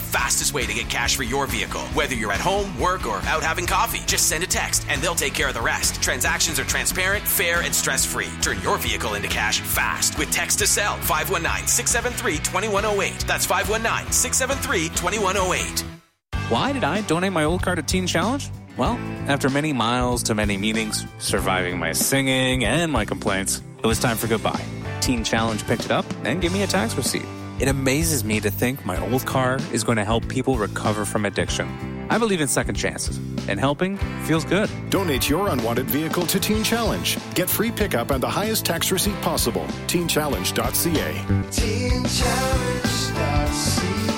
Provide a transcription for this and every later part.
fastest way to get cash for your vehicle. Whether you're at home, work, or out having coffee, just send a text and they'll take care of the rest. Transactions are transparent, fair, and stress-free. Turn your vehicle into cash fast with text to sell 519-673-2108. That's 519-673-2108. Why did I donate my old car to Teen Challenge? Well, after many miles to many meetings, surviving my singing and my complaints, it was time for goodbye. Teen Challenge picked it up and gave me a tax receipt. It amazes me to think my old car is going to help people recover from addiction. I believe in second chances, and helping feels good. Donate your unwanted vehicle to Teen Challenge. Get free pickup and the highest tax receipt possible. TeenChallenge.ca. TeenChallenge.ca.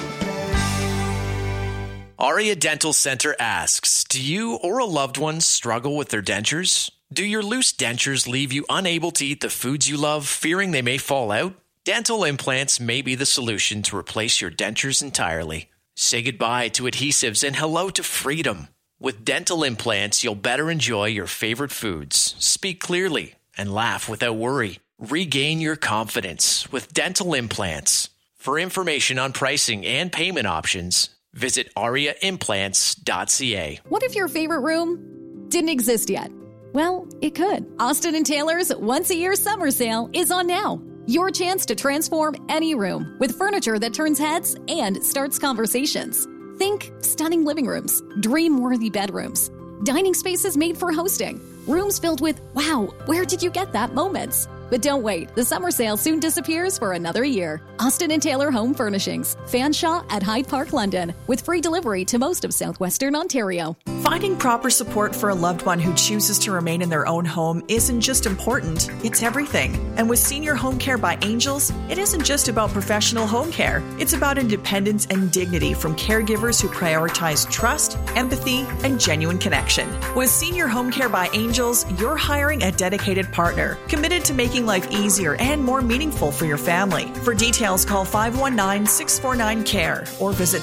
Aria Dental Center asks, do you or a loved one struggle with their dentures? Do your loose dentures leave you unable to eat the foods you love, fearing they may fall out? Dental implants may be the solution to replace your dentures entirely. Say goodbye to adhesives and hello to freedom. With dental implants, you'll better enjoy your favorite foods, speak clearly, and laugh without worry. Regain your confidence with dental implants. For information on pricing and payment options, visit ariaimplants.ca. What if your favorite room didn't exist yet? Well, it could. Austin & Taylor's once-a-year summer sale is on now. Your chance to transform any room with furniture that turns heads and starts conversations. Think stunning living rooms, dream-worthy bedrooms, dining spaces made for hosting, rooms filled with, wow, where did you get that moments? But don't wait, the summer sale soon disappears for another year. Austin & Taylor Home Furnishings, Fanshawe at Hyde Park, London, with free delivery to most of southwestern Ontario. Finding proper support for a loved one who chooses to remain in their own home isn't just important, it's everything. And with Senior Home Care by Angels, it isn't just about professional home care. It's about independence and dignity from caregivers who prioritize trust, empathy, and genuine connection. With Senior Home Care by Angels, you're hiring a dedicated partner, committed to making life easier and more meaningful for your family. For details, call 519-649-CARE or visit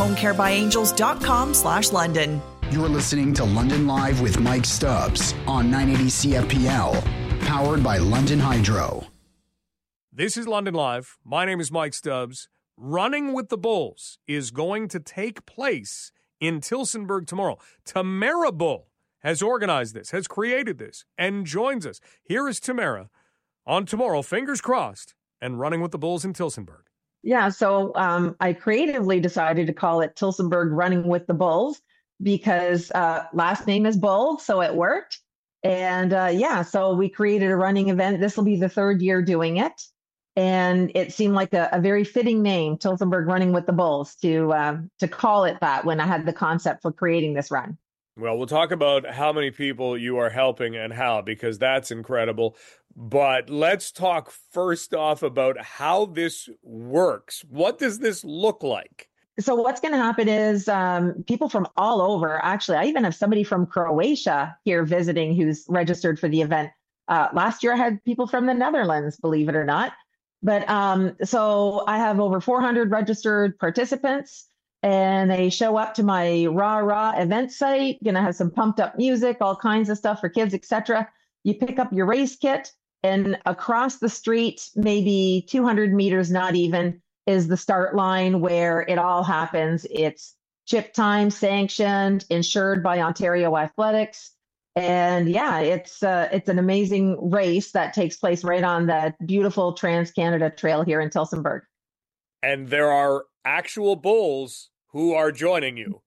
seniorhomecarebyangels.com/London. You're listening to London Live with Mike Stubbs on 980 CFPL, powered by London Hydro. This is London Live. My name is Mike Stubbs. Running with the Bulls is going to take place in Tillsonburg tomorrow. Tamara Bull has organized this, has created this, and joins us. Here is Tamara on tomorrow, fingers crossed, and Running with the Bulls in Tillsonburg. Yeah, so I creatively decided to call it Tillsonburg Running with the Bulls because last name is Bull, so it worked. And so we created a running event. This will be the third year doing it. And it seemed like a very fitting name, Tillsonburg Running with the Bulls, to call it that when I had the concept for creating this run. Well, we'll talk about how many people you are helping and how, because that's incredible. But let's talk first off about how this works. What does this look like? So what's going to happen is people from all over, actually, I even have somebody from Croatia here visiting who's registered for the event. Last year I had people from the Netherlands, believe it or not. But so I have over 400 registered participants. And they show up to my Rah event site, going to have some pumped up music, all kinds of stuff for kids, etc. You pick up your race kit, and across the street, maybe 200 meters, not even, is the start line where it all happens. It's chip time sanctioned, insured by Ontario Athletics. And yeah, it's an amazing race that takes place right on that beautiful Trans-Canada Trail here in Tillsonburg. And there are actual bulls who are joining you.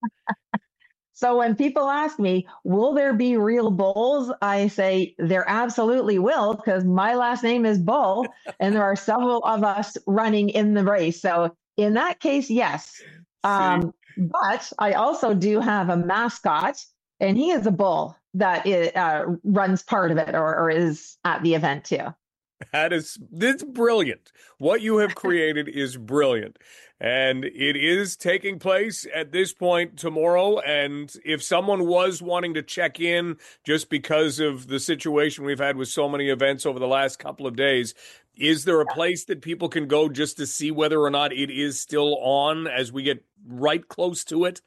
So when people ask me, will there be real bulls? I say there absolutely will, because my last name is Bull, and there are several of us running in the race. So in that case, yes. But I also do have a mascot, and he is a bull that runs part of it or is at the event too. That's brilliant. What you have created is brilliant. And it is taking place at this point tomorrow. And if someone was wanting to check in just because of the situation we've had with so many events over the last couple of days, is there a place that people can go just to see whether or not it is still on as we get right close to it?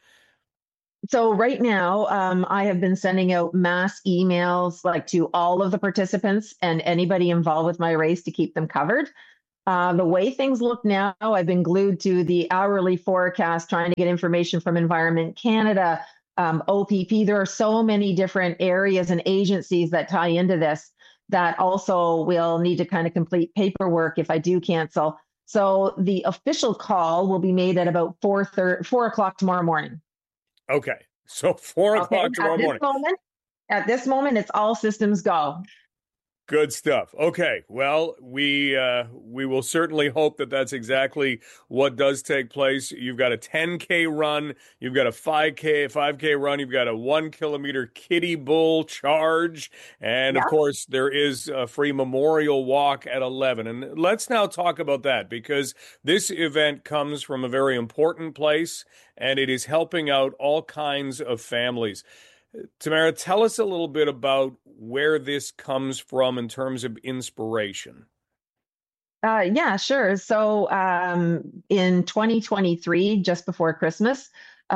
So right now, I have been sending out mass emails to all of the participants and anybody involved with my race to keep them covered. The way things look now, I've been glued to the hourly forecast, trying to get information from Environment Canada, OPP. There are so many different areas and agencies that tie into this that also will need to kind of complete paperwork if I do cancel. So the official call will be made at about 4 o'clock tomorrow morning. Okay. So 4 o'clock tomorrow morning. At this moment, it's all systems go. Good stuff. Okay. Well, we will certainly hope that that's exactly what does take place. You've got a 10K run. You've got a 5K run. You've got a 1 kilometer kiddie bull charge. And of course, there is a free memorial walk at 11. And let's now talk about that, because this event comes from a very important place and it is helping out all kinds of families. Tamara, tell us a little bit about where this comes from in terms of inspiration. Yeah, sure. So in 2023, just before Christmas,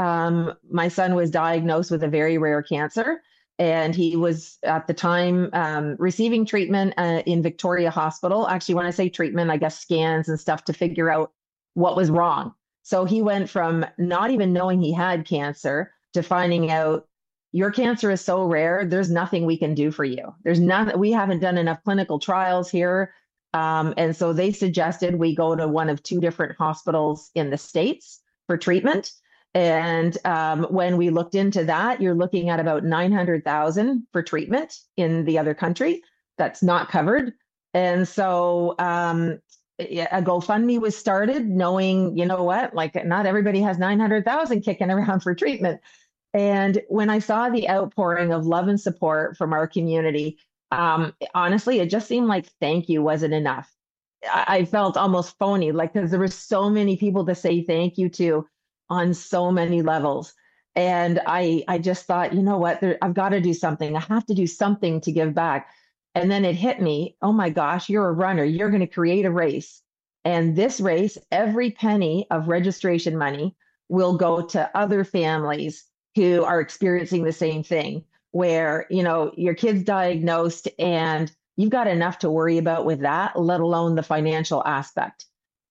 my son was diagnosed with a very rare cancer. And he was at the time receiving treatment in Victoria Hospital. Actually, when I say treatment, I guess scans and stuff to figure out what was wrong. So he went from not even knowing he had cancer to finding out, your cancer is so rare, there's nothing we can do for you. We haven't done enough clinical trials here. And so they suggested we go to one of 2 different hospitals in the States for treatment. And when we looked into that, you're looking at about $900,000 for treatment in the other country that's not covered. And so a GoFundMe was started, knowing, you know what, like not everybody has $900,000 kicking around for treatment. And when I saw the outpouring of love and support from our community, honestly, it just seemed like thank you wasn't enough. I felt almost phony, like, because there were so many people to say thank you to on so many levels. And I just thought, you know what, I've got to do something. I have to do something to give back. And then it hit me, oh my gosh, you're a runner. You're going to create a race. And this race, every penny of registration money will go to other families who are experiencing the same thing, where, you know, your kid's diagnosed and you've got enough to worry about with that, let alone the financial aspect.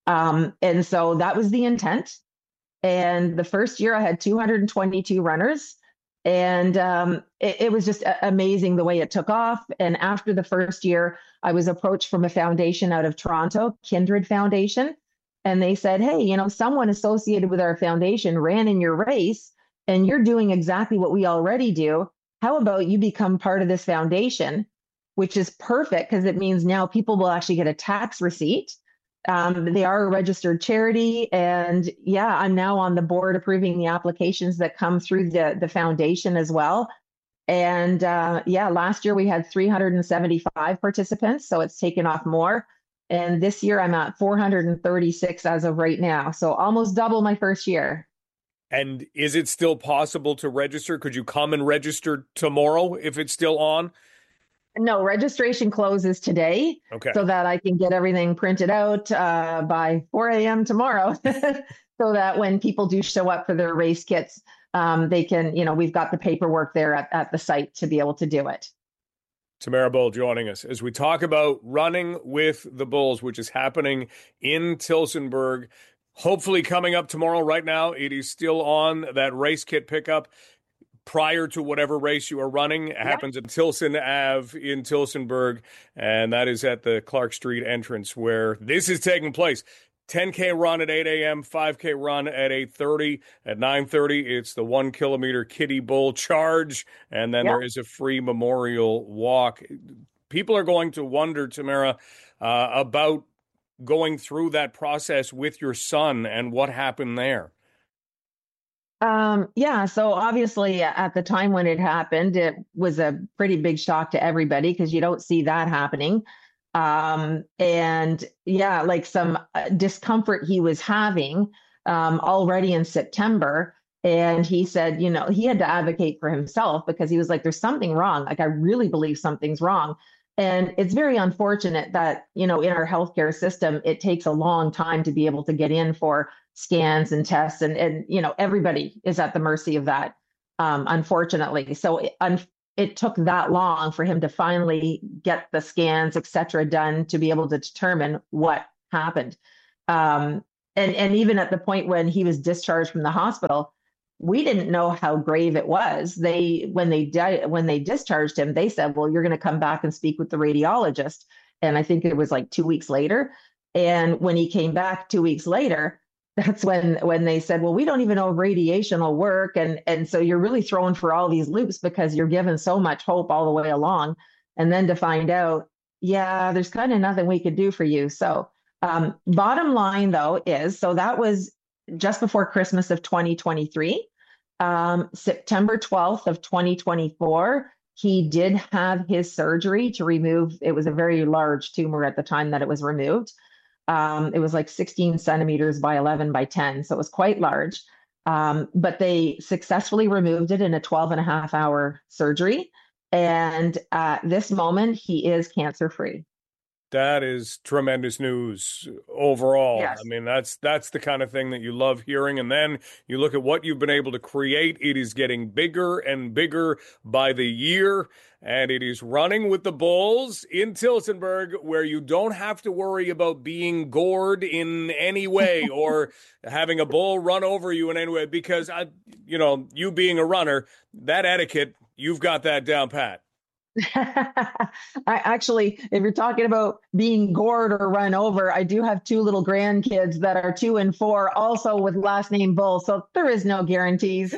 And so that was the intent. And the first year I had 222 runners, and it was just amazing the way it took off. And after the first year, I was approached from a foundation out of Toronto, Kindred Foundation. And they said, hey, you know, someone associated with our foundation ran in your race, and you're doing exactly what we already do. How about you become part of this foundation, which is perfect because it means now people will actually get a tax receipt. They are a registered charity. And yeah, I'm now on the board approving the applications that come through the foundation as well. And last year we had 375 participants, so it's taken off more. And this year I'm at 436 as of right now. So almost double my first year. And is it still possible to register? Could you come and register tomorrow if it's still on? No, registration closes today. Okay. So that I can get everything printed out by 4 a.m. tomorrow so that when people do show up for their race kits, they can, you know, we've got the paperwork there at the site to be able to do it. Tamara Bull joining us as we talk about running with the Bulls, which is happening in Tillsonburg. Hopefully coming up tomorrow. Right now, it is still on that race kit pickup prior to whatever race you are running. It happens at Tilson Ave in Tillsonburg, and that is at the Clark Street entrance where this is taking place. 10K run at 8 a.m., 5K run at 8:30. At 9:30, it's the 1 kilometer kiddie bull charge, and then there is a free memorial walk. People are going to wonder, Tamara, about going through that process with your son and what happened there. So obviously at the time when it happened, it was a pretty big shock to everybody because you don't see that happening. Like some discomfort he was having already in September. And he said, you know, he had to advocate for himself because he was like, there's something wrong. Like, I really believe something's wrong. And it's very unfortunate that, you know, in our healthcare system, it takes a long time to be able to get in for scans and tests. And you know, everybody is at the mercy of that, unfortunately. So it took that long for him to finally get the scans, et cetera, done to be able to determine what happened. And even at the point when he was discharged from the hospital, we didn't know how grave it was. When they discharged him, they said, well, you're going to come back and speak with the radiologist. And I think it was like 2 weeks later. And when he came back 2 weeks later, that's when they said, well, we don't even know if radiation will work. And so you're really thrown for all these loops because you're given so much hope all the way along. And then to find out, yeah, there's kind of nothing we could do for you. So bottom line, though, is so that was just before Christmas of 2023. September 12th of 2024, he did have his surgery to remove, it was a very large tumor at the time that it was removed. It was like 16 centimeters by 11 by 10. So it was quite large. But they successfully removed it in a 12.5-hour surgery. And at this moment, he is cancer-free. That is tremendous news overall. Yes. I mean, that's the kind of thing that you love hearing. And then you look at what you've been able to create. It is getting bigger and bigger by the year. And it is running with the Bulls in Tillsonburg, where you don't have to worry about being gored in any way or having a bull run over you in any way. Because, you being a runner, that etiquette, you've got that down pat. I actually, if you're talking about being gored or run over, I do have 2 little grandkids that are 2 and 4, also with last name Bull. So there is no guarantees.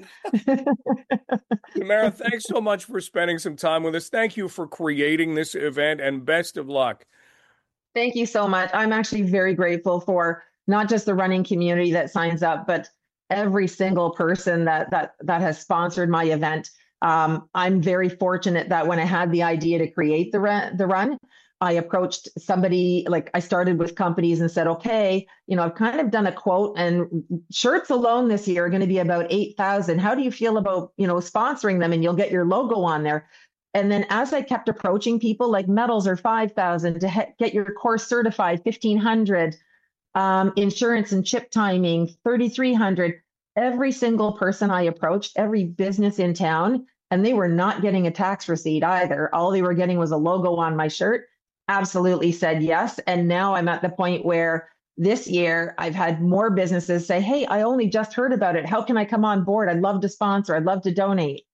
Tamara, thanks so much for spending some time with us. Thank you for creating this event, and best of luck. Thank you so much. I'm actually very grateful for not just the running community that signs up, but every single person that has sponsored my event. I'm very fortunate that when I had the idea to create the run, I approached somebody, like I started with companies and said, okay, I've kind of done a quote, and shirts alone this year are going to be about 8,000. How do you feel about, sponsoring them, and you'll get your logo on there. And then as I kept approaching people, like medals are 5,000 to get your course certified, 1,500, insurance and chip timing, 3,300. Every single person I approached, every business in town, and they were not getting a tax receipt either. All they were getting was a logo on my shirt, absolutely said yes. And now I'm at the point where this year I've had more businesses say, hey, I only just heard about it. How can I come on board? I'd love to sponsor. I'd love to donate.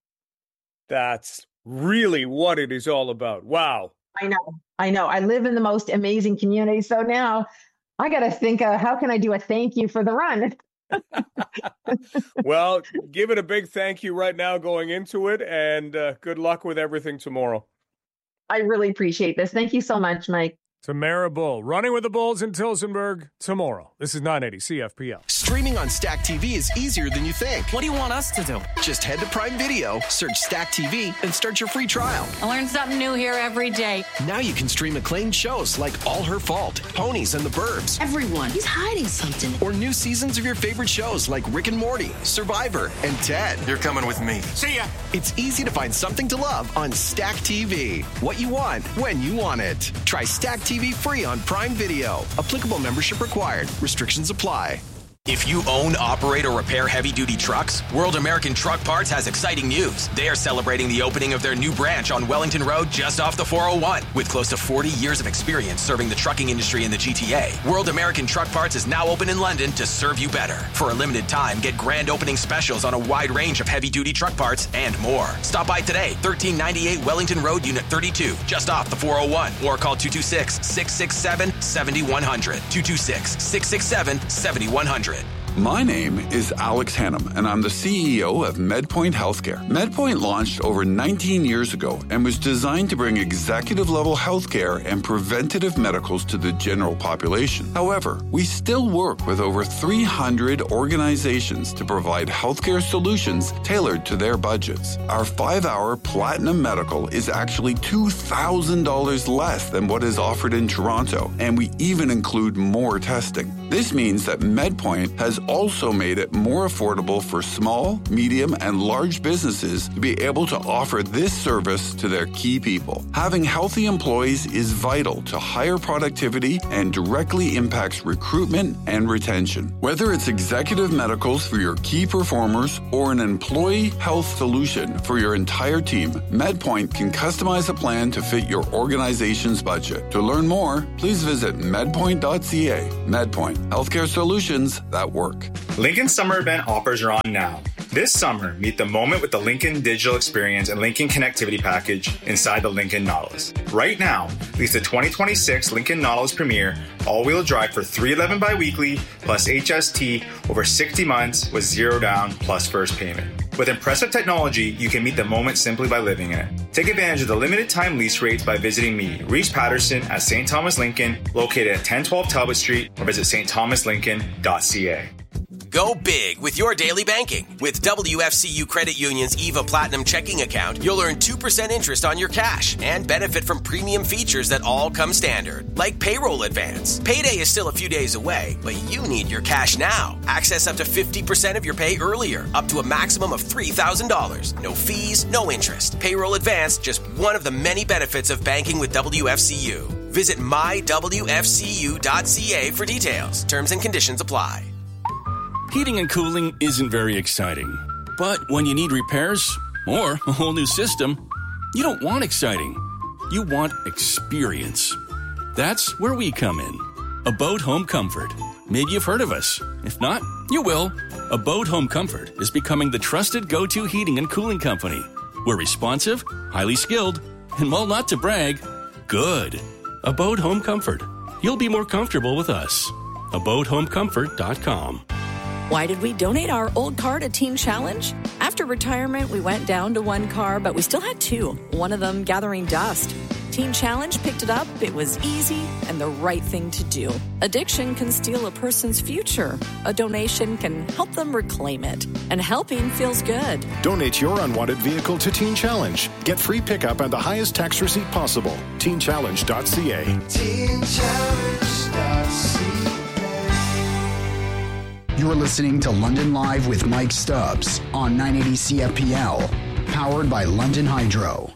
That's really what it is all about. Wow. I know. I live in the most amazing community. So now I got to think, how can I do a thank you for the run? Well, give it a big thank you right now going into it, and good luck with everything tomorrow. I really appreciate this. Thank you so much, Mike. Tamara Bull, running with the Bulls in Tillsonburg tomorrow. This is 980 CFPL. Streaming on Stack TV is easier than you think. What do you want us to do? Just head to Prime Video, search Stack TV, and start your free trial. I learn something new here every day. Now you can stream acclaimed shows like All Her Fault, Ponies and the Burbs. Everyone, he's hiding something. Or new seasons of your favorite shows like Rick and Morty, Survivor, and Ted. You're coming with me. See ya! It's easy to find something to love on Stack TV. What you want, when you want it. Try Stack TV free on Prime Video. Applicable membership required. Restrictions apply. If you own, operate, or repair heavy-duty trucks, World American Truck Parts has exciting news. They are celebrating the opening of their new branch on Wellington Road just off the 401. With close to 40 years of experience serving the trucking industry in the GTA, World American Truck Parts is now open in London to serve you better. For a limited time, get grand opening specials on a wide range of heavy-duty truck parts and more. Stop by today, 1398 Wellington Road, Unit 32, just off the 401, or call 226-667-7100. 226-667-7100. My name is Alex Hannum, and I'm the CEO of MedPoint Healthcare. MedPoint launched over 19 years ago and was designed to bring executive-level healthcare and preventative medicals to the general population. However, we still work with over 300 organizations to provide healthcare solutions tailored to their budgets. Our 5-hour Platinum Medical is actually $2,000 less than what is offered in Toronto, and we even include more testing. This means that MedPoint has also made it more affordable for small, medium, and large businesses to be able to offer this service to their key people. Having healthy employees is vital to higher productivity and directly impacts recruitment and retention. Whether it's executive medicals for your key performers or an employee health solution for your entire team, MedPoint can customize a plan to fit your organization's budget. To learn more, please visit medpoint.ca. MedPoint, healthcare solutions that work. Lincoln Summer Event offers are on now. This summer, meet the moment with the Lincoln Digital Experience and Lincoln Connectivity Package inside the Lincoln Nautilus. Right now, lease the 2026 Lincoln Nautilus Premier all-wheel drive for $311 bi-weekly plus HST over 60 months with zero down plus first payment. With impressive technology, you can meet the moment simply by living in it. Take advantage of the limited time lease rates by visiting me, Reese Patterson, at St. Thomas Lincoln, located at 1012 Talbot Street, or visit stthomaslincoln.ca. Go big with your daily banking. With WFCU Credit Union's EVA Platinum checking account, you'll earn 2% interest on your cash and benefit from premium features that all come standard, like payroll advance. Payday is still a few days away, but you need your cash now. Access up to 50% of your pay earlier, up to a maximum of $3,000. No fees, no interest. Payroll advance, just one of the many benefits of banking with WFCU. Visit mywfcu.ca for details. Terms and conditions apply. Heating and cooling isn't very exciting. But when you need repairs or a whole new system, you don't want exciting. You want experience. That's where we come in. Abode Home Comfort. Maybe you've heard of us. If not, you will. Abode Home Comfort is becoming the trusted go-to heating and cooling company. We're responsive, highly skilled, and while not to brag, good. Abode Home Comfort. You'll be more comfortable with us. AbodeHomeComfort.com. Why did we donate our old car to Teen Challenge? After retirement, we went down to one car, but we still had two, one of them gathering dust. Teen Challenge picked it up. It was easy and the right thing to do. Addiction can steal a person's future. A donation can help them reclaim it. And helping feels good. Donate your unwanted vehicle to Teen Challenge. Get free pickup and the highest tax receipt possible. TeenChallenge.ca. TeenChallenge.ca. You're listening to London Live with Mike Stubbs on 980 CFPL, powered by London Hydro.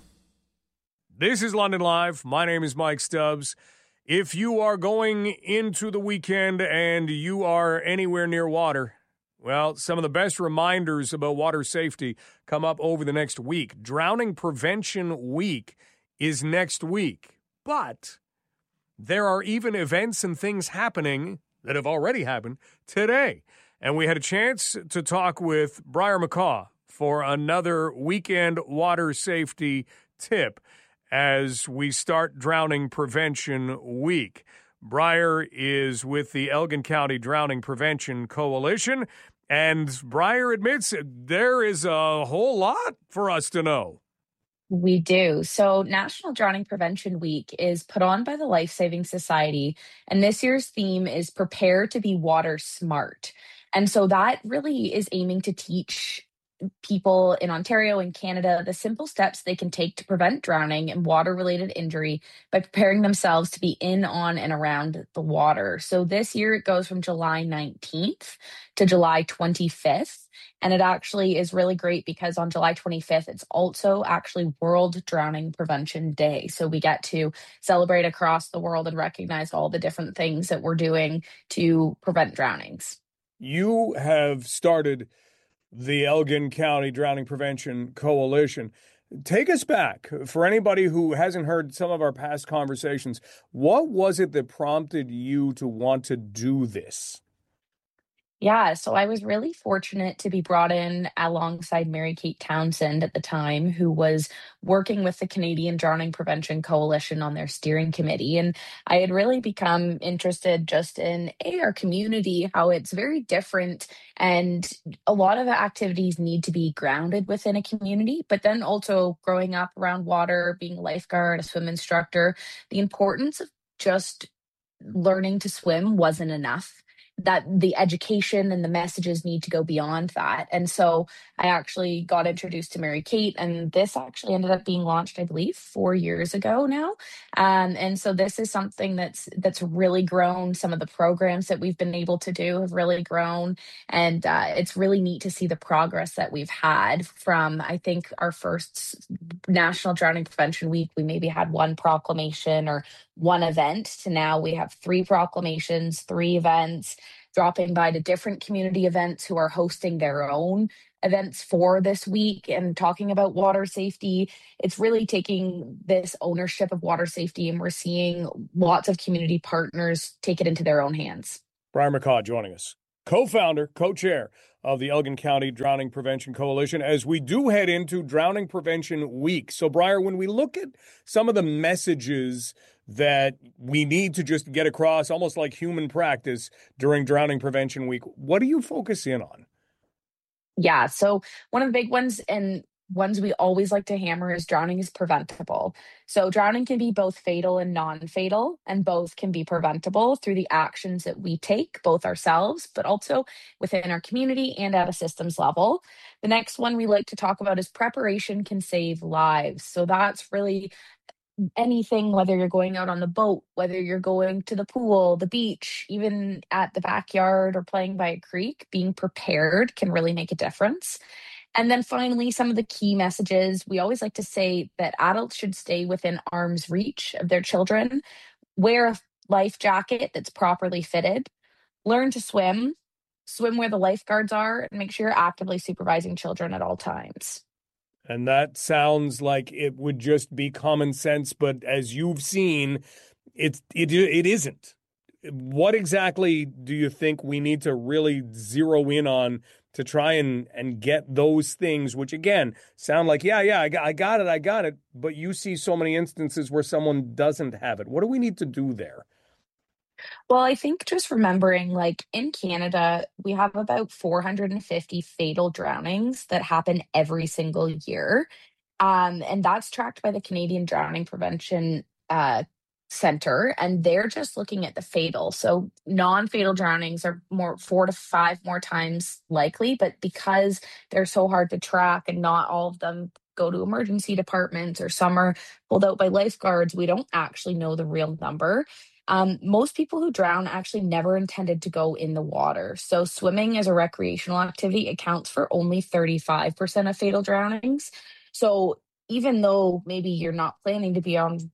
This is London Live. My name is Mike Stubbs. If you are going into the weekend and you are anywhere near water, well, some of the best reminders about water safety come up over the next week. Drowning Prevention Week is next week. But there are even events and things happening that have already happened today. And we had a chance to talk with Briar McCaw for another weekend water safety tip as we start Drowning Prevention Week. Briar is with the Elgin County Drowning Prevention Coalition, and Briar admits there is a whole lot for us to know. We do. So National Drowning Prevention Week is put on by the Life Saving Society, and this year's theme is Prepare to be Water Smart. And so that really is aiming to teach people in Ontario and Canada the simple steps they can take to prevent drowning and water-related injury by preparing themselves to be in, on, and around the water. So this year it goes from July 19th to July 25th. And it actually is really great because on July 25th, it's also actually World Drowning Prevention Day. So we get to celebrate across the world and recognize all the different things that we're doing to prevent drownings. You have started the Elgin County Drowning Prevention Coalition. Take us back. For anybody who hasn't heard some of our past conversations, what was it that prompted you to want to do this? Yeah, so I was really fortunate to be brought in alongside Mary Kate Townsend at the time, who was working with the Canadian Drowning Prevention Coalition on their steering committee. And I had really become interested just in our community, how it's very different. And a lot of the activities need to be grounded within a community. But then also growing up around water, being a lifeguard, a swim instructor, the importance of just learning to swim wasn't enough. that the education and the messages need to go beyond that. And so I actually got introduced to Mary Kate, and this actually ended up being launched, I believe, 4 years ago now. And so this is something that's really grown. Some of the programs that we've been able to do have really grown, and it's really neat to see the progress that we've had from, I think, our first National Drowning Prevention Week. We maybe had one proclamation or one event, to now we have 3 proclamations, 3 events, dropping by to different community events who are hosting their own events for this week and talking about water safety. It's really taking this ownership of water safety, and we're seeing lots of community partners take it into their own hands. Briar McCaw joining us, co-founder, co-chair of the Elgin County Drowning Prevention Coalition, as we do head into Drowning Prevention Week. So, Briar, when we look at some of the messages that we need to just get across, almost like human practice during Drowning Prevention Week, what do you focus in on? Yeah, so one of the big ones, and ones we always like to hammer, is drowning is preventable. So drowning can be both fatal and non-fatal, and both can be preventable through the actions that we take, both ourselves, but also within our community and at a systems level. The next one we like to talk about is preparation can save lives. So that's really anything, whether you're going out on the boat, whether you're going to the pool, the beach, even at the backyard or playing by a creek, being prepared can really make a difference. And then finally, some of the key messages, we always like to say that adults should stay within arm's reach of their children, wear a life jacket that's properly fitted, learn to swim where the lifeguards are, and make sure you're actively supervising children at all times. And that sounds like it would just be common sense, but as you've seen, it isn't. What exactly do you think we need to really zero in on to try and get those things, which again sound like, I got it, but you see so many instances where someone doesn't have it. What do we need to do there? Well, I think just remembering, like in Canada, we have about 450 fatal drownings that happen every single year. And that's tracked by the Canadian Drowning Prevention Center. And they're just looking at the fatal. So non-fatal drownings are 4 to 5 more times likely, but because they're so hard to track and not all of them go to emergency departments or some are pulled out by lifeguards, we don't actually know the real number. Most people who drown actually never intended to go in the water. So swimming as a recreational activity accounts for only 35% of fatal drownings. So even though maybe you're not planning to be on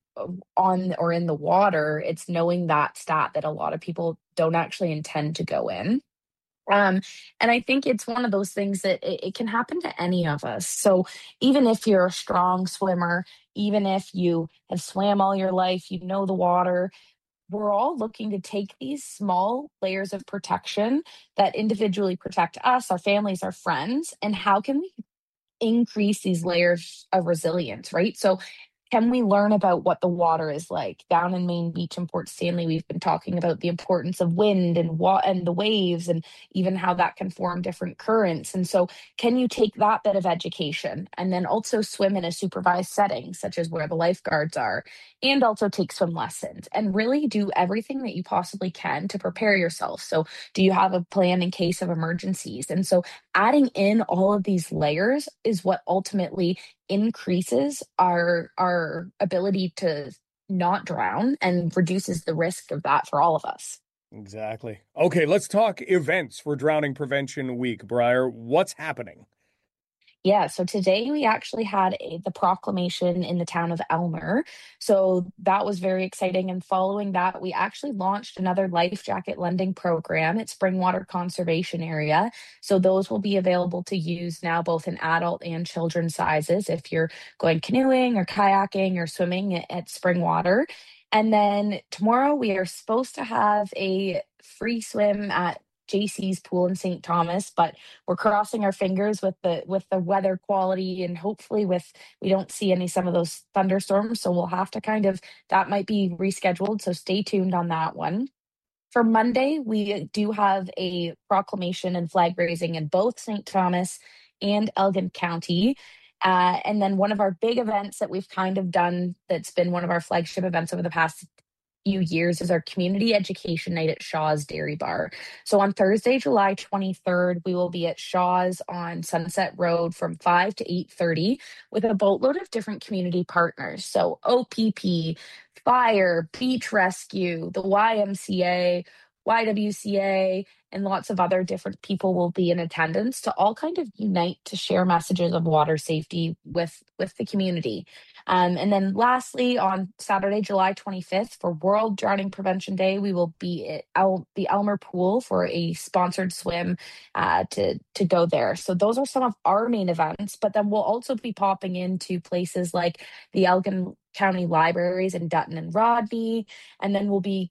or in the water, it's knowing that stat that a lot of people don't actually intend to go in. And I think it's one of those things that it can happen to any of us. So even if you're a strong swimmer, even if you have swam all your life, you know the water, we're all looking to take these small layers of protection that individually protect us, our families, our friends, and how can we increase these layers of resilience, right? So can we learn about what the water is like? Down in Maine Beach in Port Stanley, we've been talking about the importance of wind and the waves, and even how that can form different currents. And so can you take that bit of education and then also swim in a supervised setting, such as where the lifeguards are, and also take swim lessons and really do everything that you possibly can to prepare yourself? So do you have a plan in case of emergencies? And so adding in all of these layers is what ultimately increases our ability to not drown and reduces the risk of that for all of us. Exactly. Okay, let's talk events for Drowning Prevention Week. Briar, what's happening? Yeah, so today we actually had the proclamation in the town of Elmer. So that was very exciting. And following that, we actually launched another life jacket lending program at Springwater Conservation Area. So those will be available to use now, both in adult and children sizes, if you're going canoeing or kayaking or swimming at Springwater. And then tomorrow we are supposed to have a free swim at JC's pool in St. Thomas, but we're crossing our fingers with the weather quality, and hopefully we don't see some of those thunderstorms. So we'll have to that might be rescheduled. So stay tuned on that one. For Monday, we do have a proclamation and flag raising in both St. Thomas and Elgin County. And then one of our big events that we've done, that's been one of our flagship events over the past few years is our community education night at Shaw's Dairy Bar. So on Thursday, July 23rd, we will be at Shaw's on Sunset Road from 5 to 8:30 with a boatload of different community partners. So OPP, Fire, Beach Rescue, the YMCA, YWCA, and lots of other different people will be in attendance to all kind of unite to share messages of water safety with the community. And then lastly, on Saturday, July 25th, for World Drowning Prevention Day, we will be at the Elmer Pool for a sponsored swim to go there. So those are some of our main events, but then we'll also be popping into places like the Elgin County Libraries in Dutton and Rodney, and then we'll be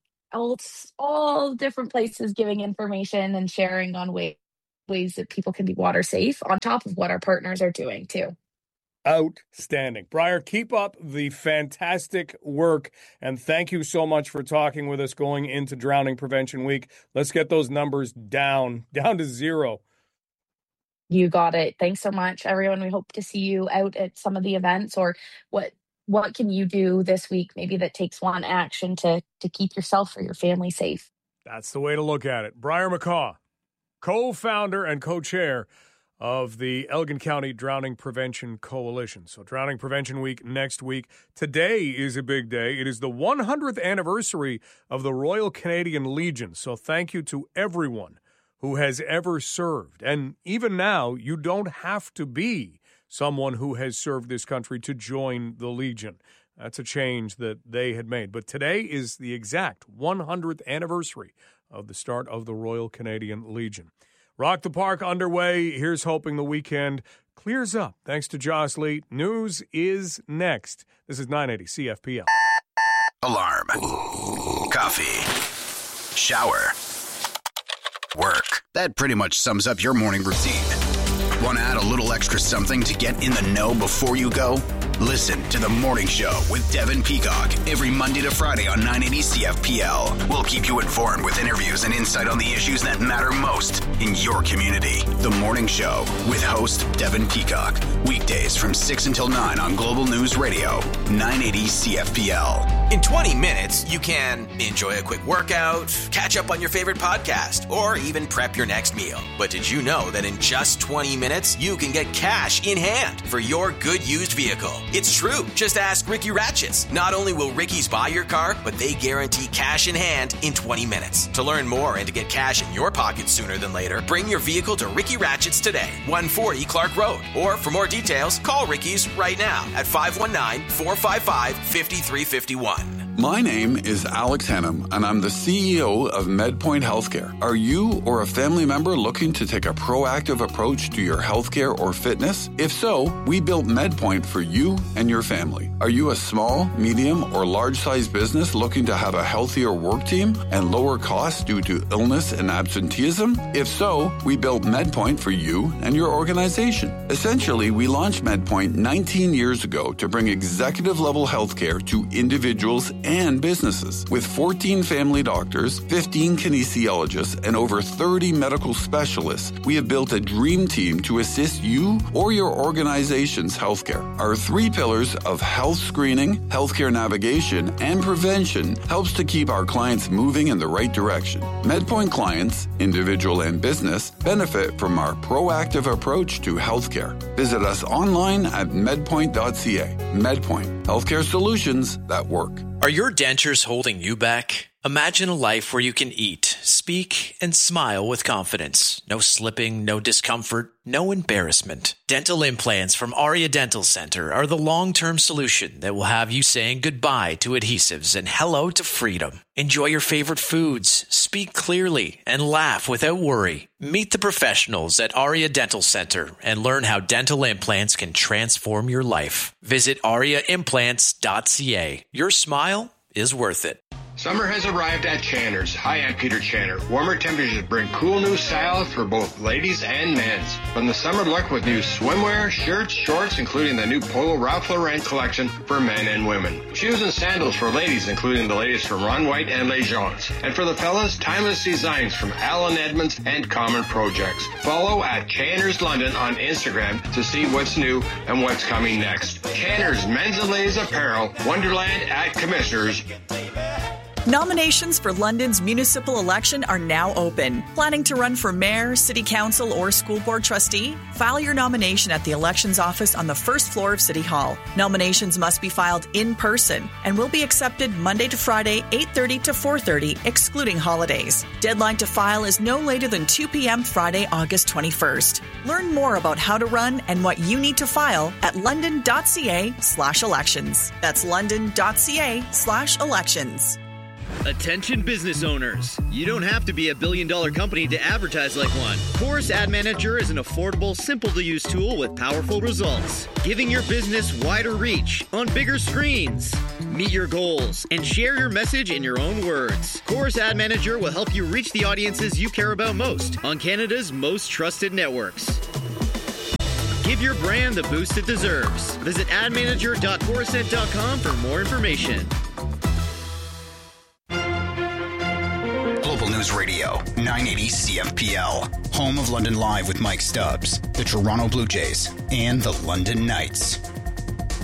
all different places giving information and sharing on ways that people can be water safe on top of what our partners are doing too. Outstanding. Briar, keep up the fantastic work, and thank you so much for talking with us going into Drowning Prevention Week. Let's get those numbers down to zero. You got it. Thanks so much, everyone. We hope to see you out at some of the events. Or what can you do this week maybe that takes one action to keep yourself or your family safe? That's the way to look at it. Briar McCaw, co-founder and co-chair of the Elgin County Drowning Prevention Coalition. So Drowning Prevention Week next week. Today is a big day. It is the 100th anniversary of the Royal Canadian Legion. So thank you to everyone who has ever served. And even now, you don't have to be someone who has served this country to join the Legion. That's a change that they had made. But today is the exact 100th anniversary of the start of the Royal Canadian Legion. Rock the Park underway. Here's hoping the weekend clears up. Thanks to Joss Lee. News is next. This is 980 CFPL. Alarm. Coffee. Shower. Work. That pretty much sums up your morning routine. Want to add a little extra something to get in the know before you go? Listen to The Morning Show with Devin Peacock every Monday to Friday on 980 CFPL. We'll keep you informed with interviews and insight on the issues that matter most in your community. The Morning Show with host Devin Peacock. Weekdays from 6 until 9 on Global News Radio, 980 CFPL. In 20 minutes, you can enjoy a quick workout, catch up on your favorite podcast, or even prep your next meal. But did you know that in just 20 minutes, you can get cash in hand for your good used vehicle? It's true. Just ask Ricky Ratchets. Not only will Ricky's buy your car, but they guarantee cash in hand in 20 minutes. To learn more and to get cash in your pocket sooner than later, bring your vehicle to Ricky Ratchets today, 140 Clark Road. Or for more details, call Ricky's right now at 519-455-5351. My name is Alex Hannum, and I'm the CEO of MedPoint Healthcare. Are you or a family member looking to take a proactive approach to your healthcare or fitness? If so, we built MedPoint for you and your family. Are you a small, medium, or large-sized business looking to have a healthier work team and lower costs due to illness and absenteeism? If so, we built MedPoint for you and your organization. Essentially, we launched MedPoint 19 years ago to bring executive-level healthcare to individuals and businesses. With 14 family doctors, 15 kinesiologists, and over 30 medical specialists, we have built a dream team to assist you or your organization's healthcare. Our 3 pillars of health screening, healthcare navigation, and prevention helps to keep our clients moving in the right direction. MedPoint clients, individual and business, benefit from our proactive approach to healthcare. Visit us online at medpoint.ca. MedPoint, healthcare solutions that work. Are your dentures holding you back? Imagine a life where you can eat, speak, and smile with confidence. No slipping, no discomfort, no embarrassment. Dental implants from Aria Dental Center are the long-term solution that will have you saying goodbye to adhesives and hello to freedom. Enjoy your favorite foods, speak clearly, and laugh without worry. Meet the professionals at Aria Dental Center and learn how dental implants can transform your life. Visit ariaimplants.ca. Your smile is worth it. Summer has arrived at Channer's. Hi, I'm Peter Channer. Warmer temperatures bring cool new styles for both ladies and men's. From the summer look with new swimwear, shirts, shorts, including the new Polo Ralph Lauren collection for men and women. Shoes and sandals for ladies, including the latest from Ron White and Les Gens. And for the fellas, timeless designs from Alan Edmonds and Common Projects. Follow at Channer's London on Instagram to see what's new and what's coming next. Channer's Men's and Ladies Apparel, Wonderland at Commissioners. Nominations for London's municipal election are now open. Planning to run for mayor, city council, or school board trustee? File your nomination at the elections office on the first floor of City Hall. Nominations must be filed in person and will be accepted Monday to Friday, 8:30 to 4:30, excluding holidays. Deadline to file is no later than 2 p.m. Friday, August 21st. Learn more about how to run and what you need to file at london.ca/elections. That's london.ca/elections. Attention business owners. You don't have to be a billion-dollar company to advertise like one. Chorus Ad Manager is an affordable, simple-to-use tool with powerful results, giving your business wider reach on bigger screens. Meet your goals and share your message in your own words. Chorus Ad Manager will help you reach the audiences you care about most on Canada's most trusted networks. Give your brand the boost it deserves. Visit admanager.corusent.com for more information. Global News Radio, 980 CFPL. Home of London Live with Mike Stubbs, the Toronto Blue Jays, and the London Knights.